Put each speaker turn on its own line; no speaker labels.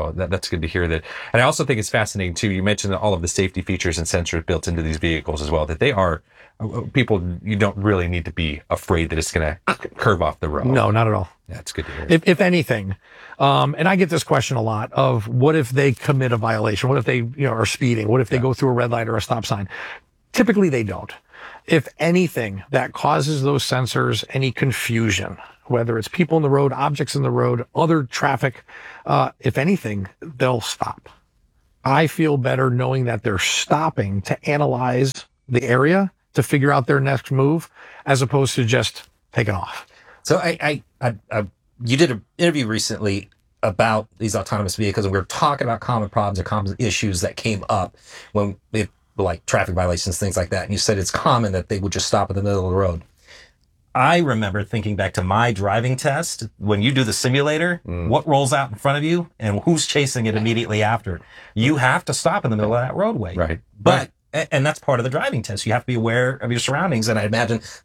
Well, that's good to hear that. And I also think it's fascinating too. You mentioned all of the safety features and sensors built into these vehicles as well, that they are people, you don't really need to be afraid that it's going to curve off the road.
No, not at all.
That's good to hear.
If anything, and I get this question a lot of what if they commit a violation? What if they, are speeding? What if they go through a red light or a stop sign? Typically they don't. If anything that causes those sensors any confusion, whether it's people in the road, objects in the road, other traffic, if anything, they'll stop. I feel better knowing that they're stopping to analyze the area to figure out their next move, as opposed to just taking off.
So you did an interview recently about these autonomous vehicles, and we were talking about common problems or common issues that came up when like traffic violations, things like that. And you said it's common that they would just stop in the middle of the road. I remember thinking back to my driving test. When you do the simulator, what rolls out in front of you and who's chasing it immediately after? You have to stop in the middle of that roadway.
Right.
But, and that's part of the driving test. You have to be aware of your surroundings. And I imagine